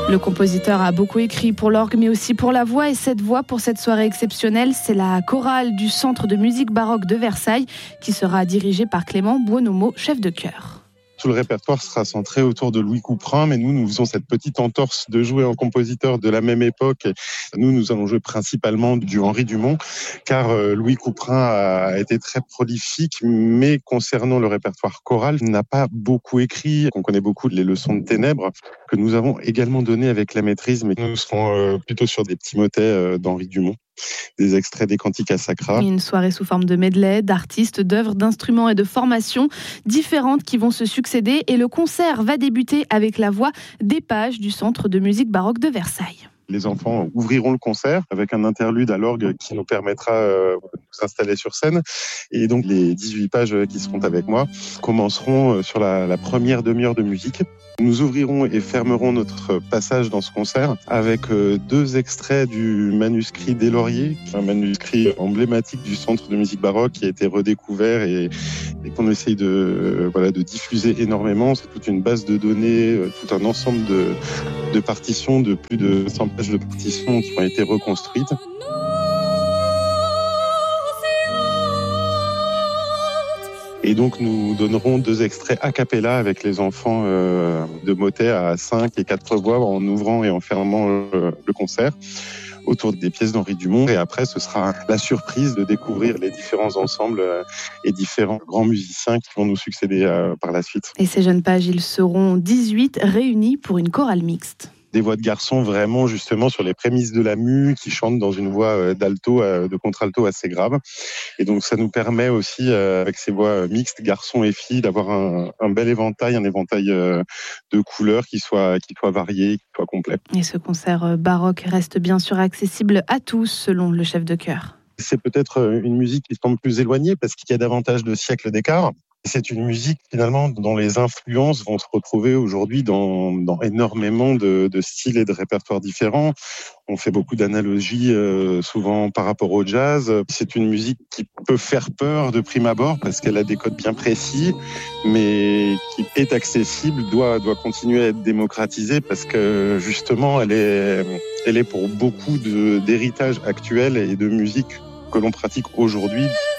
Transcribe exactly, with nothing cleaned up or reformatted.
Le compositeur a beaucoup écrit pour l'orgue, mais aussi pour la voix. Et cette voix, pour cette soirée exceptionnelle, c'est la chorale du Centre de musique baroque de Versailles, qui sera dirigée par Clément Buonomo, chef de chœur. Tout le répertoire sera centré autour de Louis Couperin, mais nous, nous faisons cette petite entorse de jouer en compositeur de la même époque. Nous, nous allons jouer principalement du Henri Dumont, car Louis Couperin a été très prolifique, mais concernant le répertoire choral, n'a pas beaucoup écrit. On connaît beaucoup les leçons de ténèbres, que nous avons également données avec la maîtrise, mais nous serons plutôt sur des petits motets d'Henri Dumont. Des extraits des Canticas Sacra. Une soirée sous forme de medley, d'artistes, d'œuvres, d'instruments et de formations différentes qui vont se succéder. Et le concert va débuter avec la voix des pages du Centre de musique baroque de Versailles. Les enfants ouvriront le concert avec un interlude à l'orgue qui nous permettra euh, de nous installer sur scène. Et donc les dix-huit pages qui seront avec moi commenceront sur la, la première demi-heure de musique. Nous ouvrirons et fermerons notre passage dans ce concert avec euh, deux extraits du manuscrit des Lauriers, qui est un manuscrit emblématique du Centre de musique baroque qui a été redécouvert et, et qu'on essaye de, euh, voilà, de diffuser énormément. C'est toute une base de données, euh, tout un ensemble de, de partitions, de plus de cent pages de partitions qui ont été reconstruites. Et donc, nous donnerons deux extraits a cappella avec les enfants euh, de motets à cinq et quatre voix en ouvrant et en fermant euh, le concert autour des pièces d'Henri Dumont. Et après, ce sera la surprise de découvrir les différents ensembles euh, et différents grands musiciens qui vont nous succéder euh, par la suite. Et ces jeunes pages, ils seront dix-huit réunis pour une chorale mixte. Des voix de garçons vraiment justement sur les prémices de la mue, qui chantent dans une voix d'alto, de contralto assez grave. Et donc ça nous permet aussi, avec ces voix mixtes, garçons et filles, d'avoir un, un bel éventail, un éventail de couleurs qui soit, qui soit varié, qui soit complet. Et ce concert baroque reste bien sûr accessible à tous, selon le chef de chœur. C'est peut-être une musique qui semble plus éloignée parce qu'il y a davantage de siècles d'écart. C'est une musique finalement dont les influences vont se retrouver aujourd'hui dans, dans énormément de, de styles et de répertoires différents. On fait beaucoup d'analogies euh, souvent par rapport au jazz. C'est une musique qui peut faire peur de prime abord parce qu'elle a des codes bien précis, mais qui est accessible, doit, doit continuer à être démocratisée parce que justement elle est, elle est pour beaucoup de, d'héritages actuels et de musique que l'on pratique aujourd'hui.